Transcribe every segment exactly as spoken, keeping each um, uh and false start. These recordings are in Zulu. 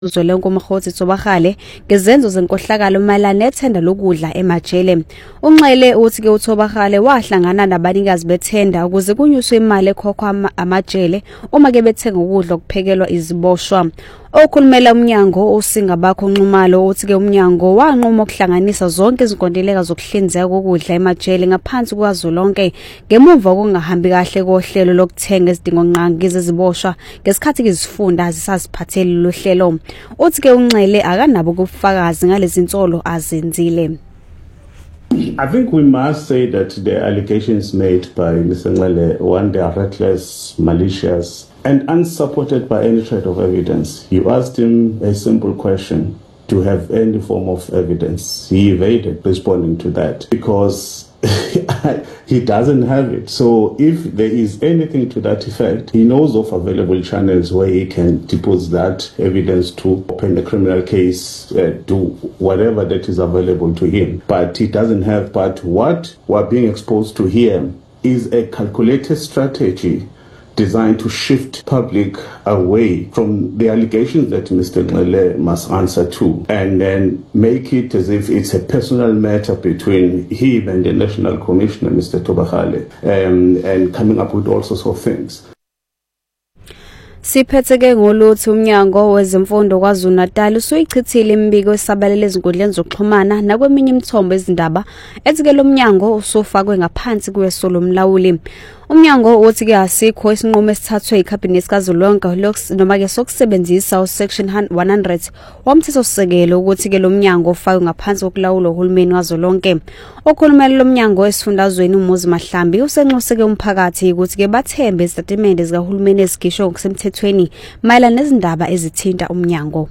Uzwelonke uMkhosi Tsobagale ngezenzo zenkohlakalo mayelana nethenda lokudla emajele. Unxele uthi ke uTsobagale wahlangana nabanikazi bethenda ukuze kunyuswe imali ekhokhwa amajele uma ke bethenga ukudla okuphekelwa iziboshwa. Okhulumela umnyango uSingabakho Nxumalo uthi ke umnyango wanquma ukuhlanganisa zonke izinkontileka zokuhlinzeka kokudla emajele ngaphansi kwaZwelonke ngemuva kokungahambi kahle kohlelo lokuthenga izidingo nqangi zeziboshwa ngesikhathi izifunda zisaziphathele lo hlelo. Uthi ke unxele akanabo kubufakazi ngalezi nsolo azenzile. I think we must say that the allegations made by Mister Nxele, one, they are reckless, malicious, and unsupported by any shred of evidence. You asked him a simple question to have any form of evidence. He evaded responding to that because he doesn't have it. So if there is anything to that effect, he knows of available channels where he can deposit that evidence to open a criminal case, uh, do whatever that is available to him. But he doesn't have. But what we're being exposed to here is a calculated strategy designed to shift public away from the allegations that Mister Nxele must answer to, and then make it as if it's a personal matter between him and the National Commissioner, Mister Tsobagale, um, and coming up with all sorts of things. Siphethe ke ngoluthi umnyango wezemfundo kwaZulu-Natal usuyichithile imbiko esabalele ezinkundleni zokuxhumana nakweminye imithombo ezindaba ethi ke lo mnyango usufakwe ngaphansi kwesolo mlawuli. Umnyango uthi ke asikho isinqumo esithathwe iCabinet kaZwelonke noma ke sokusebenzisa uSection one hundred womthethosisekelo ukuthi ke lo mnyango ufakwe ngaphansi kokulawula uhulumeni kaZwelonke. Okhulumela lo mnyango esifundazweni uMuzi Mahlambi usenxuse ke umphakathi ukuthi ke bathembe izitatimende zikahulumeni ezikhishwe ngokusemthethweni mayelana nezindaba ezithinta umnyango.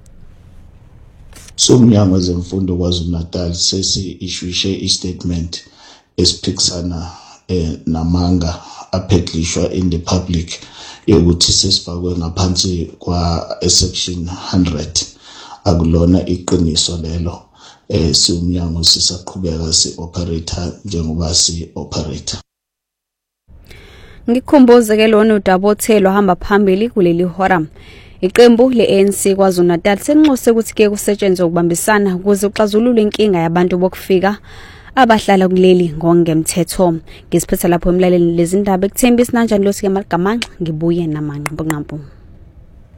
So umnyango wezemfundo kwaZulu-Natal sesi-issuishe i-statement esiphikisana eh, namanga apheklishwa in the public yokuthi sesifakwe ngaphansi kwa section one hundred akulona iqiniso lelo. Eh si umnyango sisaqhubeka si operator njengoba si operator. Ngikhumbuze ke lona uDabothelo hamba phambili kuleli hora. Iqembu le-A N C kwaZulu-Natal senxuse ukuthi ke kusetshenzwe ukubambisana ukuze uxazulule inkinga yabantu bokufika abahlala kuleli ngongemthetho. Ngisiphethe lapho emlaleli lezindaba ekuthembisa kanjani lothi ke amagamanxa ngibuye namanqampu.